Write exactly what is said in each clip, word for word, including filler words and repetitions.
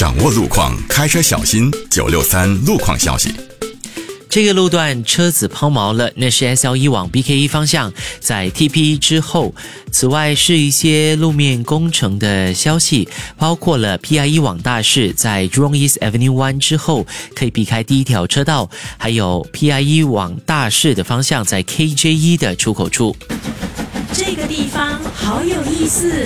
掌握路况，开车小心。九六三路况消息。 这个路段车子抛锚了，那是 S L 一 往 B K 一 方向，在 T P 之后。此外是一些路面工程的消息，包括了 P I 一 往大士在 Jurong East Avenue 湾之后可以避开第一条车道，还有 P I 一 往大士的方向在 K J 一 的出口处。 这个地方好有意思。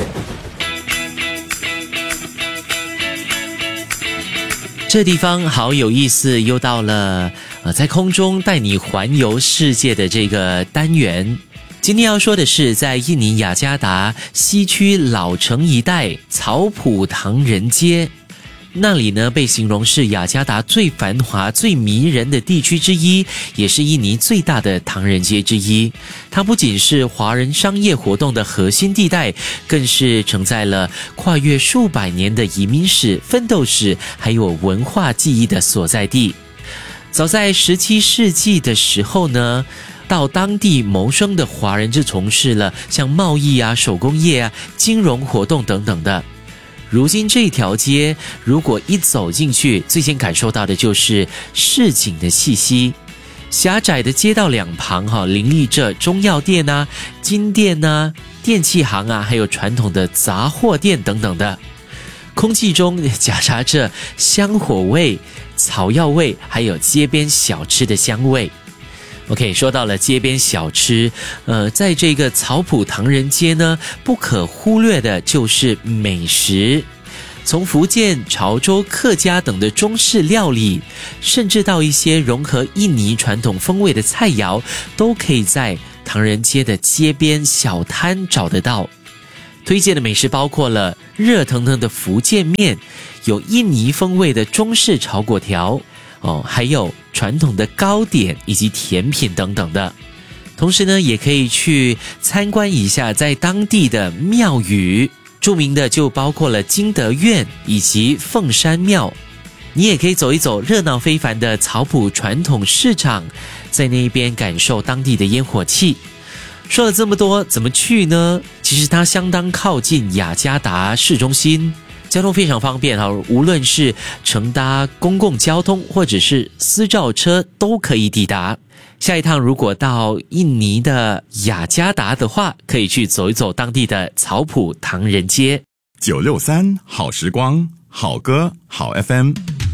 这地方好有意思，又到了呃，在空中带你环游世界的这个单元。今天要说的是，在印尼雅加达西区老城一带草普唐人街，那里呢被形容是雅加达最繁华最迷人的地区之一，也是印尼最大的唐人街之一。它不仅是华人商业活动的核心地带，更是承载了跨越数百年的移民史、奋斗史还有文化记忆的所在地。早在十七世纪的时候呢，到当地谋生的华人就从事了像贸易啊、手工业啊、金融活动等等的。如今这条街如果一走进去，最先感受到的就是市井的气息。狭窄的街道两旁哈、啊，林立着中药店啊、金店啊、电器行啊，还有传统的杂货店等等的。空气中夹杂着香火味、草药味，还有街边小吃的香味。OK， 说到了街边小吃，呃，在这个草普唐人街呢，不可忽略的就是美食。从福建、潮州、客家等的中式料理，甚至到一些融合印尼传统风味的菜肴，都可以在唐人街的街边小摊找得到。推荐的美食包括了热腾腾的福建面，有印尼风味的中式炒粿条，哦，还有传统的糕点以及甜品等等的。同时呢，也可以去参观一下在当地的庙宇，著名的就包括了金德院以及凤山庙。你也可以走一走热闹非凡的草普传统市场，在那边感受当地的烟火气。说了这么多，怎么去呢？其实它相当靠近雅加达市中心，交通非常方便哈，无论是乘搭公共交通或者是私轿车都可以抵达。下一趟如果到印尼的雅加达的话，可以去走一走当地的草普唐人街。 九六三好时光，好歌好 F M。